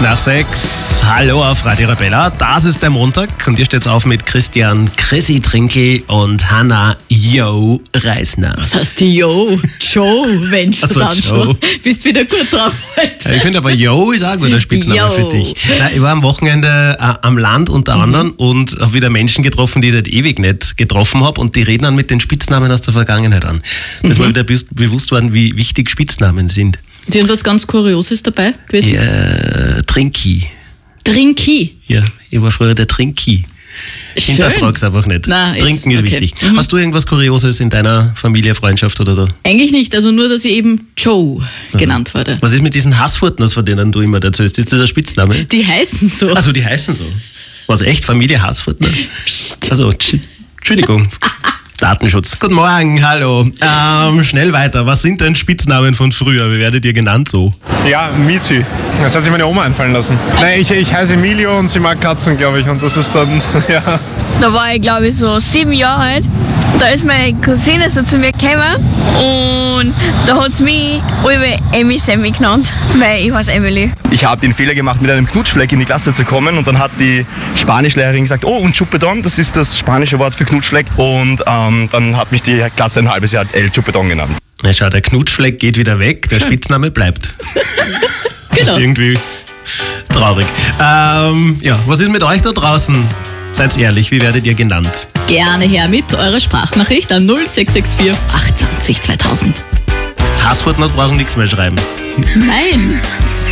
5:05. Hallo auf Radio Arabella. Das ist der Montag und ihr steht's auf mit Christian Chrissy Trinkel und Hanna Yo Reisner. Was heißt Yo? Joe, Mensch, Joe. Bist wieder gut drauf heute. Ich finde aber Yo ist auch ein guter Spitzname Yo. für dich. Nein, ich war am Wochenende am Land unter anderem und habe wieder Menschen getroffen, die ich seit ewig nicht getroffen habe, und die reden dann mit den Spitznamen aus der Vergangenheit an. Das war wieder bewusst worden, wie wichtig Spitznamen sind. Ist irgendwas ganz Kurioses dabei gewesen? Ja, Trinki. Trinki. Ja, ich war früher der Trinki. Schön. Hinterfrag's einfach nicht. Nein, Trinken ist okay. wichtig. Hast du irgendwas Kurioses in deiner Familie, Freundschaft oder so? Eigentlich nicht, also nur, dass ich eben Joe genannt wurde. Was ist mit diesen Hassfurtners, von denen du immer erzählst? Ist das ein Spitzname? Die heißen so. Also die heißen so. Was, echt? Familie Hassfurtner? Also, Entschuldigung. Datenschutz. Guten Morgen, hallo. Schnell weiter. Was sind denn Spitznamen von früher? Wie werdet ihr genannt so? Ja, Mizi. Das hat sich meine Oma einfallen lassen. Nein, ich heiße Emilio und sie mag Katzen, glaube ich. Und das ist dann, ja. Da war ich, glaube ich, so 7 Jahre alt. Da ist meine Cousine so zu mir gekommen und da hat sie mich alle Emmy Sammy genannt, weil ich heiße Emily. Ich habe den Fehler gemacht, mit einem Knutschfleck in die Klasse zu kommen, und dann hat die Spanischlehrerin gesagt, oh, und Chupetón, das ist das spanische Wort für Knutschfleck, und dann hat mich die Klasse ein halbes Jahr El Chupetón genannt. Na schau, der Knutschfleck geht wieder weg, der Spitzname bleibt. Das Genau. ist irgendwie traurig. Ja, was ist mit euch da draußen? Seid ehrlich, wie werdet ihr genannt? Gerne her mit eurer Sprachnachricht an 0664 28 2000. Hassfurtners brauchen nichts mehr schreiben. Nein,